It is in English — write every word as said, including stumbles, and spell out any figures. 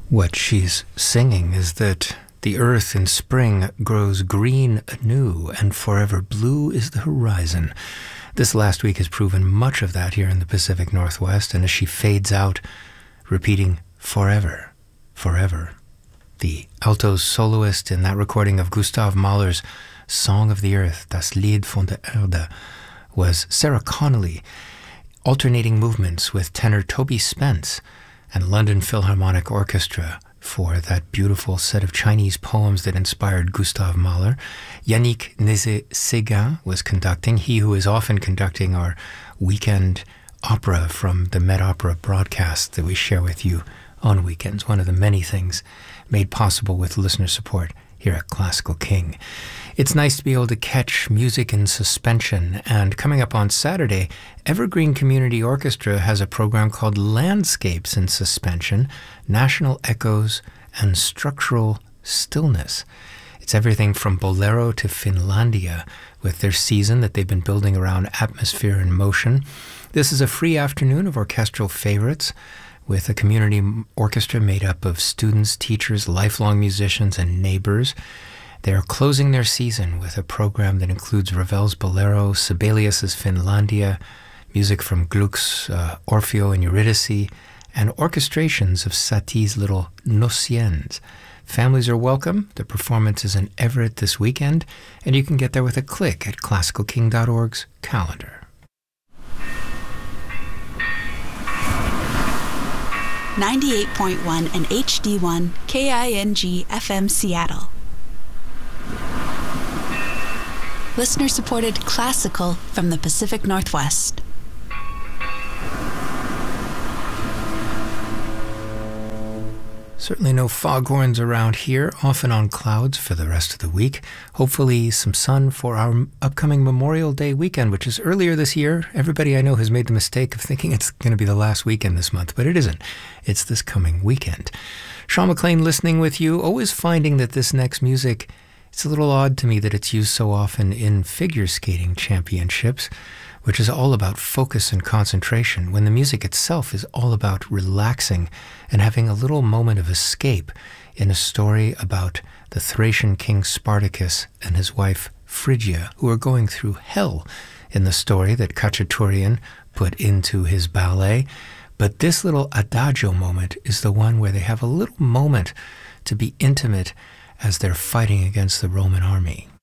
What she's singing is that the earth in spring grows green anew, and forever blue is the horizon. This last week has proven much of that here in the Pacific Northwest, and as she fades out, repeating forever, forever. The alto soloist in that recording of Gustav Mahler's Song of the Earth, Das Lied von der Erde, was Sarah Connolly, alternating movements with tenor Toby Spence and London Philharmonic Orchestra for that beautiful set of Chinese poems that inspired Gustav Mahler. Yannick Nézet-Séguin was conducting, he who is often conducting our weekend opera from the Met Opera broadcast that we share with you on weekends, one of the many things made possible with listener support here at Classical King. It's nice to be able to catch music in suspension, and coming up on Saturday, Evergreen Community Orchestra has a program called Landscapes in Suspension, National Echoes and Structural Stillness. It's everything from Bolero to Finlandia with their season that they've been building around atmosphere and motion. This is a free afternoon of orchestral favorites with a community orchestra made up of students, teachers, lifelong musicians, and neighbors. They are closing their season with a program that includes Ravel's Bolero, Sibelius's Finlandia, music from Gluck's uh, Orfeo and Eurydice, and orchestrations of Satie's little Nociens. Families are welcome. The performance is in Everett this weekend, and you can get there with a click at classical king dot org's calendar. ninety-eight point one and H D one K I N G F M Seattle. Listener-supported classical from the Pacific Northwest. Certainly no foghorns around here, often on clouds for the rest of the week. Hopefully some sun for our upcoming Memorial Day weekend, which is earlier this year. Everybody I know has made the mistake of thinking it's going to be the last weekend this month, but it isn't. It's this coming weekend. Sean McLean listening with you, always finding that this next music, it's a little odd to me that it's used so often in figure skating championships, which is all about focus and concentration, when the music itself is all about relaxing and having a little moment of escape in a story about the Thracian king Spartacus and his wife Phrygia, who are going through hell in the story that Khachaturian put into his ballet. But this little adagio moment is the one where they have a little moment to be intimate as they're fighting against the Roman army.